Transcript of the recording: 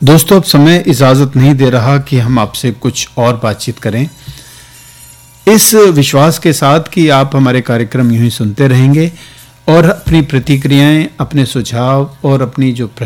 दोस्तों, अब समय इजाज़त नहीं दे रहा कि हम आपसे कुछ और बातचीत करें। इस विश्वास के साथ कि आप हमारे कार्यक्रम यूं ही सुनते रहेंगे और अपनी प्रतिक्रियाएं, अपने सुझाव और अपनी जो